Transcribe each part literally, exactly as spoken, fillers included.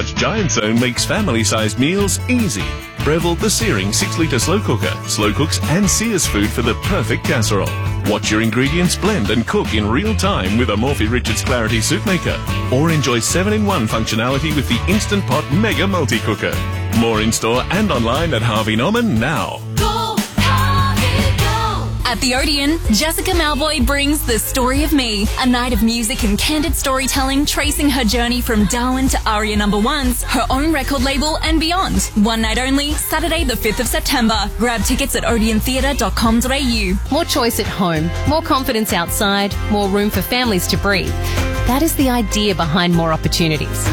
large Giant Zone makes family-sized meals easy. Breville the Searing six litre slow cooker, slow cooks and sears food for the perfect casserole. Watch your ingredients blend and cook in real time with a Morphy Richards Clarity Soup Maker. Or enjoy seven in one functionality with the Instant Pot Mega Multi-Cooker. More in-store and online at Harvey Norman now. At the Odeon, Jessica Malboy brings The Story of Me, a night of music and candid storytelling tracing her journey from Darwin to Aria Number One's, her own record label and beyond. One night only, Saturday the fifth of September. Grab tickets at odeon theatre dot com dot a u. More choice at home, more confidence outside, more room for families to breathe. That is the idea behind More Opportunities.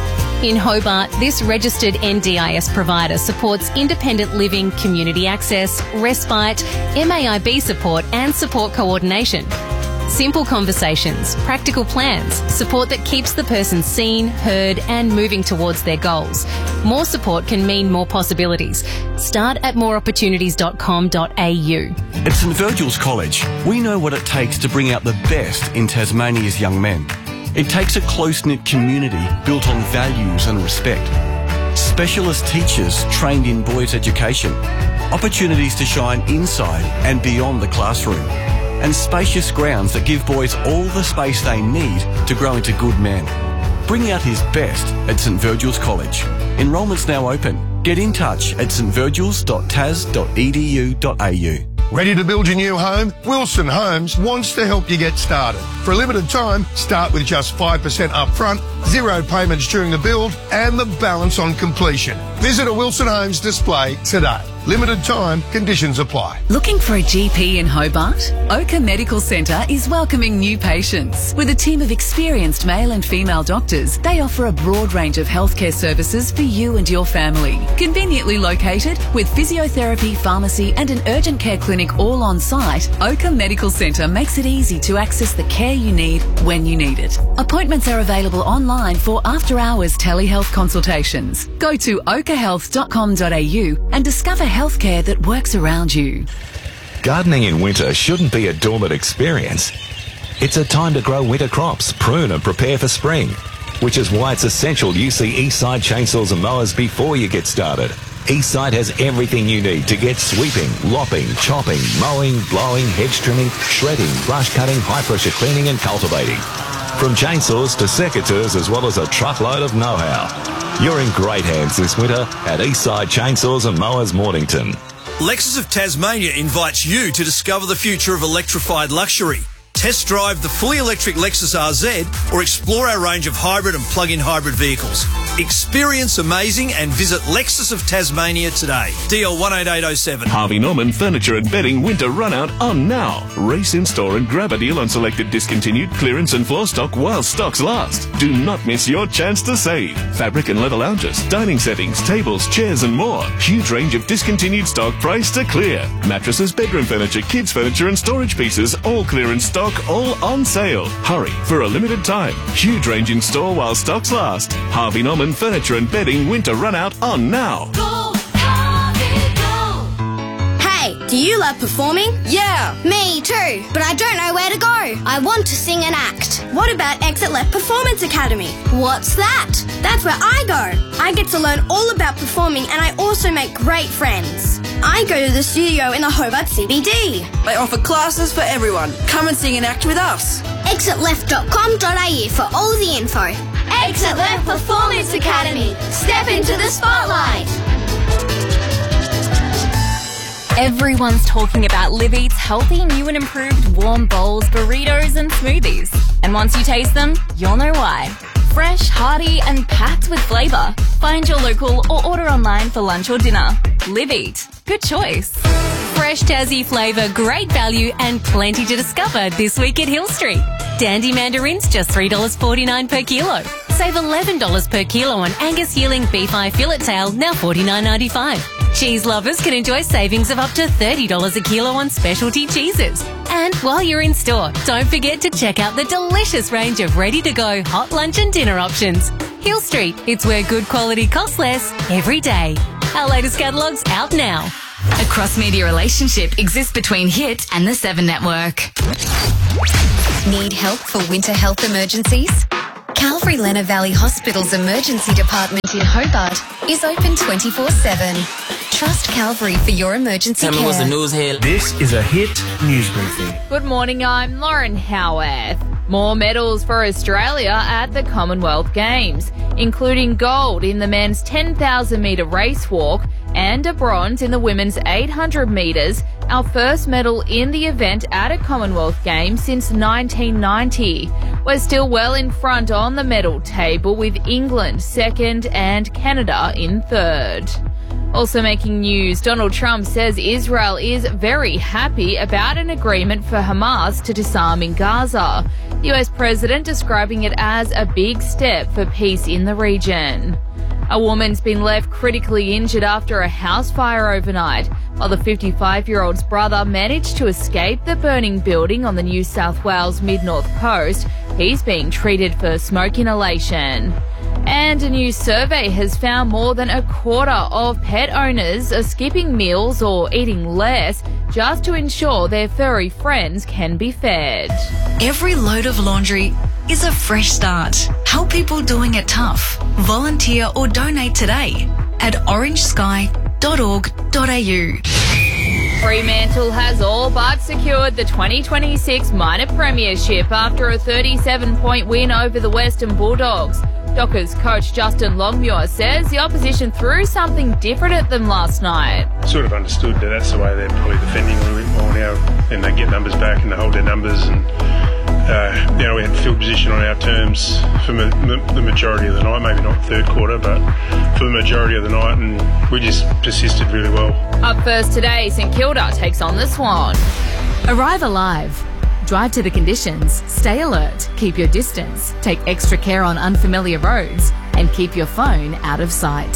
In Hobart, this registered N D I S provider supports independent living, community access, respite, M A I B support and support coordination. Simple conversations, practical plans, support that keeps the person seen, heard and moving towards their goals. More support can mean more possibilities. Start at more opportunities dot com dot a u. At St Virgil's College, we know what it takes to bring out the best in Tasmania's young men. It takes a close-knit community built on values and respect. Specialist teachers trained in boys' education. Opportunities to shine inside and beyond the classroom. And spacious grounds that give boys all the space they need to grow into good men. Bring out his best at St Virgil's College. Enrolment's now open. Get in touch at st virgils dot tas dot e d u dot a u. Ready to build your new home? Wilson Homes wants to help you get started. For a limited time, start with just five percent upfront, zero payments during the build, and the balance on completion. Visit a Wilson Homes display today. Limited time, conditions apply. Looking for a G P in Hobart? Oka Medical Centre is welcoming new patients. With a team of experienced male and female doctors, they offer a broad range of healthcare services for you and your family. Conveniently located with physiotherapy, pharmacy and an urgent care clinic all on site, Oka Medical Centre makes it easy to access the care you need when you need it. Appointments are available online for after-hours telehealth consultations. Go to oka health dot com dot a u and discover healthcare that works around you. Gardening in winter shouldn't be a dormant experience. It's a time to grow winter crops, prune and prepare for spring, which is why it's essential you see Eastside Chainsaws and Mowers before you get started. Eastside has everything you need to get sweeping, lopping, chopping, mowing, blowing, hedge trimming, shredding, brush cutting, high pressure cleaning and cultivating. From chainsaws to secateurs as well as a truckload of know-how. You're in great hands this winter at Eastside Chainsaws and Mowers Mornington. Lexus of Tasmania invites you to discover the future of electrified luxury. Test drive the fully electric Lexus R Z or explore our range of hybrid and plug-in hybrid vehicles. Experience amazing and visit Lexus of Tasmania today. D L one eight eight oh seven. Harvey Norman Furniture and Bedding Winter Run Out on now. Race in store and grab a deal on selected discontinued clearance and floor stock while stocks last. Do not miss your chance to save. Fabric and leather lounges, dining settings, tables, chairs and more. Huge range of discontinued stock priced to clear. Mattresses, bedroom furniture, kids furniture and storage pieces, all clearance stock, all on sale. Hurry for a limited time. Huge range in store while stocks last. Harvey Norman Furniture and Bedding Winter Run Out on now. Go, Harvey, go. Hey, do you love performing? Yeah. Me too, but I don't know where to go. I want to sing and act. What about Exit Left Performance Academy? What's that? That's where I go. I get to learn all about performing and I also make great friends. I go to the studio in the Hobart C B D. They offer classes for everyone. Come and sing and act with us. exit left dot com dot a u for all the info. Exit Left Performance Academy. Step into the spotlight. Everyone's talking about Live Eat's healthy, new and improved warm bowls, burritos and smoothies. And once you taste them, you'll know why. Fresh, hearty and packed with flavour. Find your local or order online for lunch or dinner. Live Eat. Good choice. Fresh Tassie flavour, great value and plenty to discover this week at Hill Street. Dandy mandarins just three dollars forty-nine per kilo. Save eleven dollars per kilo on Angus Yearling Beef Eye Fillet Tail, now forty-nine ninety-five. Cheese lovers can enjoy savings of up to thirty dollars a kilo on specialty cheeses. And while you're in store, don't forget to check out the delicious range of ready-to-go hot lunch and dinner options. Hill Street, it's where good quality costs less every day. Our latest catalogue's out now. A cross-media relationship exists between Hit and the Seven Network. Need help for winter health emergencies? Calvary Henry Lenner Valley Hospital's emergency department in Hobart is open twenty-four seven. Trust Calvary for your emergency Tell care. me what's the news here. This is a Hit News Briefing. Good morning, I'm Lauren Howarth. More medals for Australia at the Commonwealth Games, including gold in the men's ten thousand metre race walk and a bronze in the women's eight hundred metres, our first medal in the event at a Commonwealth Games since nineteen ninety. We're still well in front on the medal table, with England second and Canada in third. Also making news, Donald Trump says Israel is very happy about an agreement for Hamas to disarm in Gaza. The U S president describing it as a big step for peace in the region. A woman's been left critically injured after a house fire overnight, while the fifty-five-year-old's brother managed to escape the burning building on the New South Wales mid-north coast. He's being treated for smoke inhalation. And a new survey has found more than a quarter of pet owners are skipping meals or eating less just to ensure their furry friends can be fed. Every load of laundry is a fresh start. Help people doing it tough. Volunteer or donate today at orange sky dot org dot a u. Fremantle has all but secured the twenty twenty-six minor premiership after a thirty-seven point win over the Western Bulldogs. Dockers coach Justin Longmuir says the opposition threw something different at them last night. Sort of understood that that's the way they're probably defending a little bit more now, and they get numbers back and they hold their numbers, and uh, you know, we had field position on our terms for ma- ma- the majority of the night, maybe not third quarter, but for the majority of the night, and we just persisted really well. Up first today, St Kilda takes on the Swan. Arrive alive. Drive to the conditions, stay alert, keep your distance, take extra care on unfamiliar roads, and keep your phone out of sight.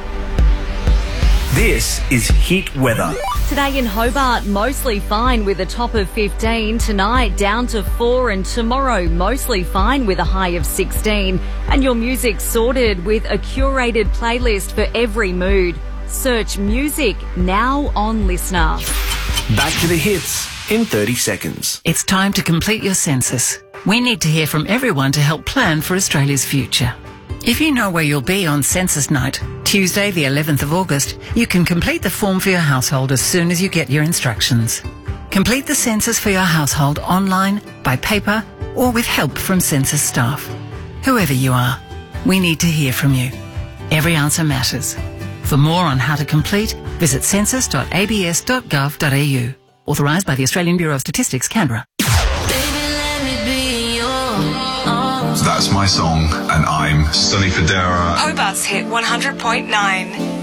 This is Hit Weather. Today in Hobart, mostly fine with a top of fifteen. Tonight, down to four, and tomorrow, mostly fine with a high of sixteen. And your music sorted with a curated playlist for every mood. Search music now on Listener. Back to the hits in thirty seconds. It's time to complete your census. We need to hear from everyone to help plan for Australia's future. If you know where you'll be on census night, Tuesday the eleventh of August, you can complete the form for your household as soon as you get your instructions. Complete the census for your household online, by paper, or with help from census staff. Whoever you are, we need to hear from you. Every answer matters. For more on how to complete, visit census dot a b s dot gov dot a u. Authorised by the Australian Bureau of Statistics, Canberra. That's my song, and I'm Sonny Fodera. Hobart's Hit one hundred point nine.